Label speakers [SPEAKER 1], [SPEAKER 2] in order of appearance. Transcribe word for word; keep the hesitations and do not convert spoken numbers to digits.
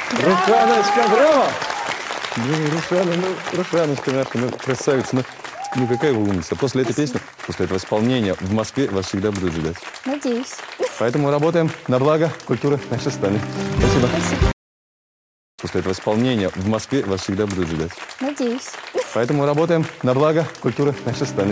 [SPEAKER 1] Русланочка, браво! Блин, Руслана, ну, Русланочка наша, ну, красавица, ну, ну, какая вы умница. После этой песни, после этого исполнения в Москве вас всегда будут ждать.
[SPEAKER 2] Надеюсь.
[SPEAKER 1] Поэтому работаем на благо культуры нашей страны. Спасибо.
[SPEAKER 2] Спасибо.
[SPEAKER 1] После этого исполнения в Москве вас всегда будут ждать.
[SPEAKER 2] Надеюсь.
[SPEAKER 1] Поэтому работаем на благо культуры нашей страны.